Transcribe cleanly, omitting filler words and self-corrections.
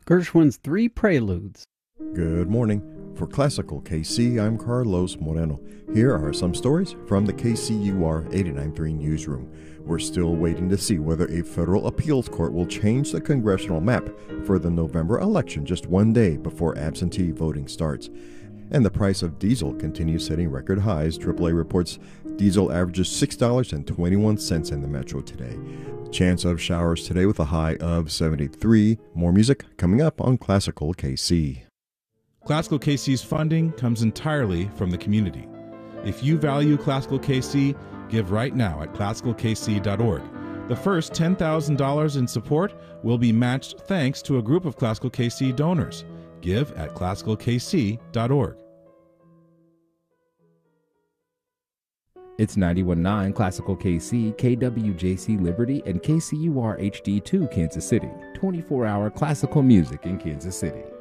Gershwin's Three Preludes. Good morning. For Classical KC, I'm Carlos Moreno. Here are some stories from the KCUR 89.3 newsroom. We're still waiting to see whether a federal appeals court will change the congressional map for the November election just one day before absentee voting starts. And the price of diesel continues setting record highs. AAA reports diesel averages $6.21 in the metro today. Chance of showers today with a high of 73. More music coming up on Classical KC. Classical KC's funding comes entirely from the community. If you value Classical KC, give right now at classicalkc.org. The first $10,000 in support will be matched thanks to a group of Classical KC donors. Give at classicalkc.org. It's 91.9 Classical KC, KWJC Liberty, and KCUR HD2 Kansas City. 24-hour classical music in Kansas City.